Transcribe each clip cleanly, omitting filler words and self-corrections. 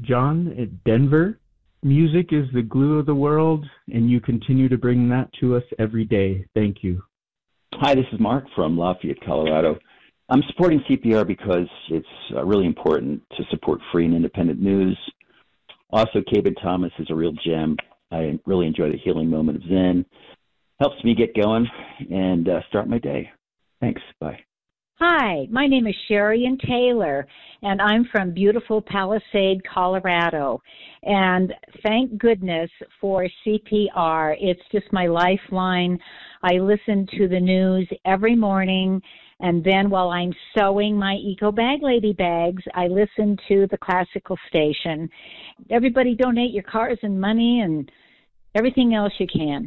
John at Denver. Music is the glue of the world, and you continue to bring that to us every day. Thank you. Hi, this is Mark from Lafayette, Colorado. I'm supporting CPR because it's really important to support free and independent news. Also, Cabin Thomas is a real gem. I really enjoy the healing moment of Zen. Helps me get going and start my day. Thanks. Bye. Hi, my name is Sherry Taylor, and I'm from beautiful Palisade, Colorado. And thank goodness for CPR. It's just my lifeline. I listen to the news every morning, and then while I'm sewing my Eco Bag Lady bags, I listen to the classical station. Everybody donate your cars and money and everything else you can.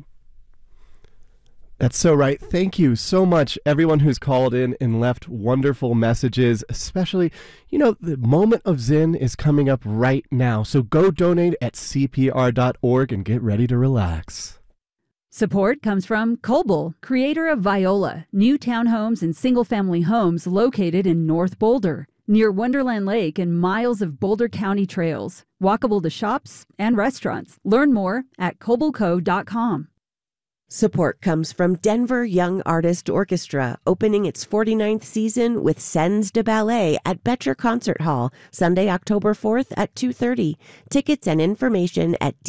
That's so right. Thank you so much, everyone who's called in and left wonderful messages, especially, the moment of Zen is coming up right now. So go donate at CPR.org and get ready to relax. Support comes from Coble, creator of Viola, new townhomes and single-family homes located in North Boulder, near Wonderland Lake and miles of Boulder County trails, walkable to shops and restaurants. Learn more at cobleco.com. Support comes from Denver Young Artist Orchestra, opening its 49th season with Sens de Ballet at Betcher Concert Hall, Sunday, October 4th at 2:30. Tickets and information at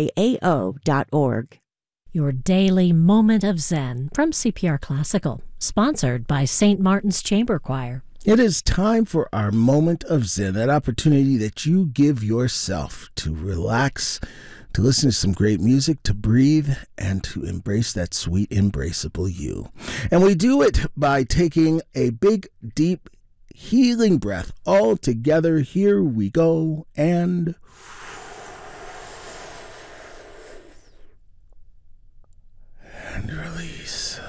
dyao.org. Your daily moment of Zen from CPR Classical, sponsored by St. Martin's Chamber Choir. It is time for our moment of Zen, that opportunity that you give yourself to relax, to listen to some great music, to breathe, and to embrace that sweet, embraceable you. And we do it by taking a big, deep, healing breath all together. Here we go, and release.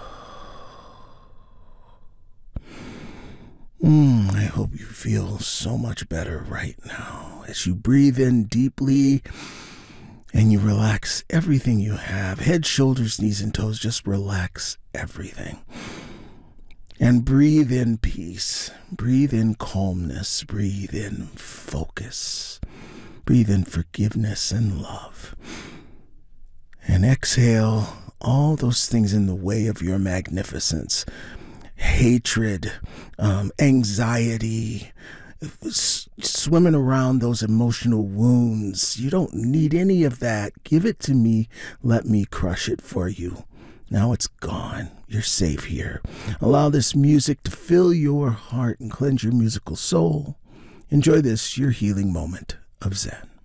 I hope you feel so much better right now as you breathe in deeply and you relax everything you have. Head, shoulders, knees, and toes. Just relax everything. And breathe in peace. Breathe in calmness. Breathe in focus. Breathe in forgiveness and love. And exhale all those things in the way of your magnificence. Hatred, anxiety, swimming around those emotional wounds. You don't need any of that. Give it to me. Let me crush it for you. Now it's gone. You're safe here. Allow this music to fill your heart and cleanse your musical soul. Enjoy this, your healing moment of Zen.